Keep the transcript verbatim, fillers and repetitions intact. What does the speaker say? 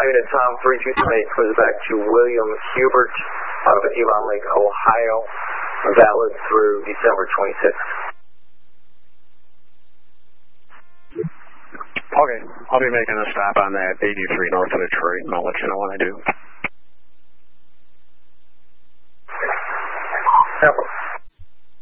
Unit Tom three two seven eight goes back to William Hubert of Avon Lake, Ohio, valid through December twenty-sixth. Okay, I'll be making a stop on that eighty-three north of Detroit, and I'll let you know when I do.